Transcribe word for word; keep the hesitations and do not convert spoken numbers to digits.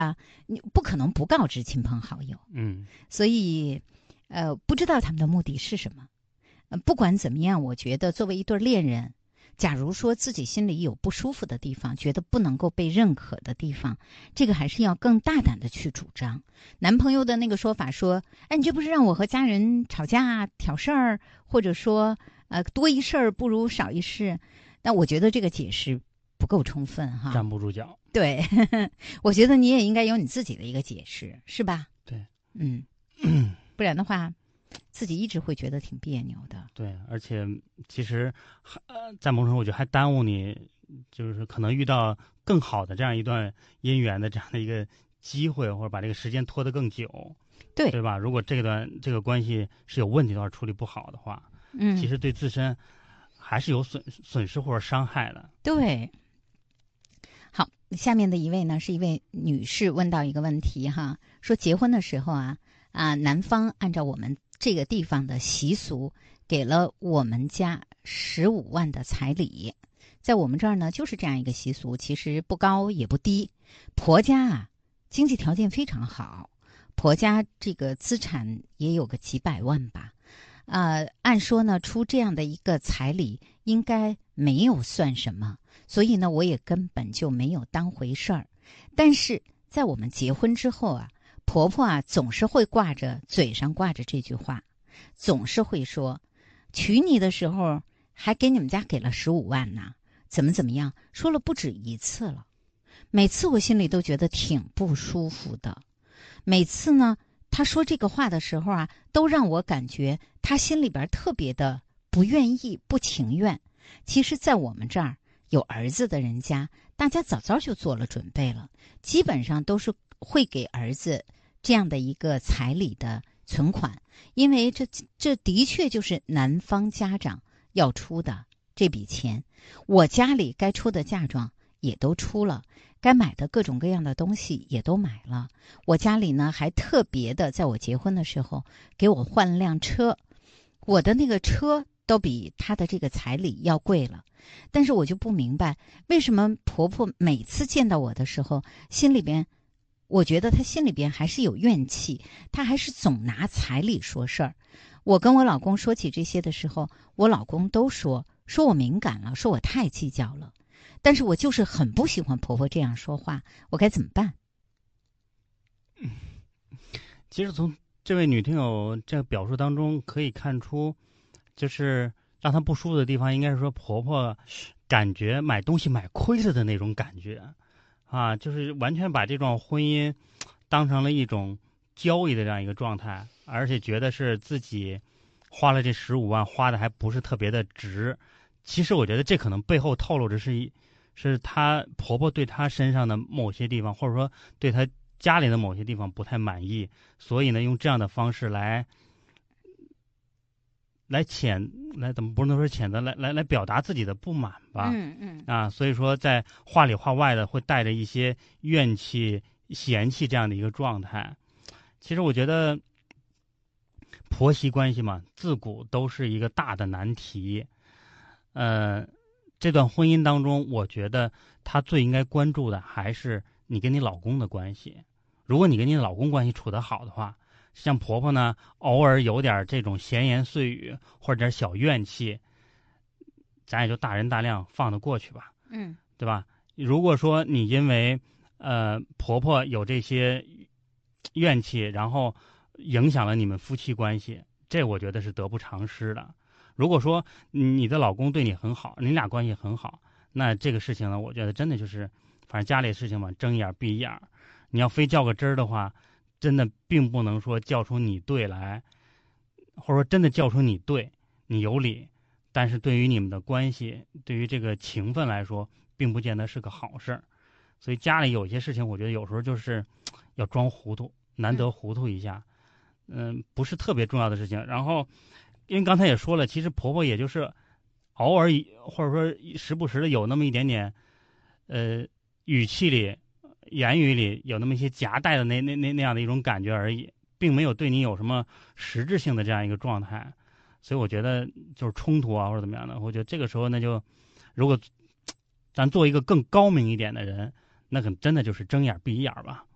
啊，你不可能不告知亲朋好友。 嗯， 所以，呃，不知道他们的目的是什么。呃，不管怎么样，我觉得作为一对恋人，假如说自己心里有不舒服的地方，觉得不能够被认可的地方，这个还是要更大胆的去主张。男朋友的那个说法说：“哎，你这不是让我和家人吵架挑事儿，或者说，呃，多一事儿不如少一事。”但我觉得这个解释不够充分哈， 站不住脚。 对，我觉得你也应该有你自己的一个解释，是吧？ 对， 嗯，不然的话，自己一直会觉得挺别扭的。 对，而且其实，呃，在某种程度我觉得还耽误你，就是可能遇到更好的这样一段姻缘的这样的一个机会，或者把这个时间拖得更久， 对， 对吧？如果这段这个关系是有问题的话，处理不好的话， 嗯， 其实对自身还是有损损失或者伤害的。 对。好，下面的一位呢是一位女士问到一个问题哈，说结婚的时候啊啊，男方按照我们这个地方的习俗，给了我们家十五万的彩礼，在我们这儿呢就是这样一个习俗，其实不高也不低。婆家啊经济条件非常好，婆家这个资产也有个几百万吧。呃，按说呢，出这样的一个彩礼应该没有算什么，所以呢，我也根本就没有当回事儿。但是在我们结婚之后啊，婆婆啊总是会挂着嘴上挂着这句话，总是会说，娶你的时候还给你们家给了十五万呢，怎么怎么样，说了不止一次了。每次我心里都觉得挺不舒服的，每次呢。他说这个话的时候啊，都让我感觉他心里边特别的不愿意、不情愿。其实，在我们这儿有儿子的人家，大家早早就做了准备了，基本上都是会给儿子这样的一个彩礼的存款，因为这这的确就是男方家长要出的这笔钱。我家里该出的嫁妆也都出了。该买的各种各样的东西也都买了，我家里呢还特别的在我结婚的时候给我换了辆车，我的那个车都比他的这个彩礼要贵了。但是我就不明白，为什么婆婆每次见到我的时候，心里边，我觉得她心里边还是有怨气，她还是总拿彩礼说事儿。我跟我老公说起这些的时候，我老公都说说我敏感了，说我太计较了。但是我就是很不喜欢婆婆这样说话，我该怎么办？ 其实从这位女听友这个表述当中可以看出，就是让她不舒服的地方，应该是说婆婆感觉买东西买亏了的那种感觉，啊，就是完全把这种婚姻当成了一种交易的这样一个状态，而且觉得是自己花了这十五万花的还不是特别的值。其实我觉得这可能背后透露着是一。是她婆婆对她身上的某些地方，或者说对她家里的某些地方不太满意，所以呢，用这样的方式来来谴来怎么不能说谴责，来来来表达自己的不满吧。 嗯嗯啊，所以说在话里话外的会带着一些怨气、嫌弃这样的一个状态。其实我觉得婆媳关系嘛，自古都是一个大的难题。呃。这段婚姻当中，我觉得她最应该关注的还是你跟你老公的关系。如果你跟你老公关系处得好的话，像婆婆呢，偶尔有点这种闲言碎语或者点小怨气，咱也就大人大量放得过去吧， 嗯， 对吧？如果说你因为呃婆婆有这些怨气，然后影响了你们夫妻关系，这我觉得是得不偿失的。如果说你的老公对你很好，你俩关系很好，那这个事情呢，我觉得真的就是，反正家里的事情嘛，睁一眼闭一眼。你要非较个真儿的话，真的并不能说较出你对来，或者说真的较出你对，你有理，但是对于你们的关系，对于这个情分来说，并不见得是个好事儿。所以家里有些事情，我觉得有时候就是要装糊涂，难得糊涂一下，嗯，不是特别重要的事情，然后。因为刚才也说了，其实婆婆也就是偶尔或者说时不时的有那么一点点，呃，语气里、言语里有那么一些夹带的那那那那样的一种感觉而已，并没有对你有什么实质性的这样一个状态。所以我觉得就是冲突啊或者怎么样的，我觉得这个时候那就，如果咱做一个更高明一点的人，那可真的就是睁眼闭一眼吧。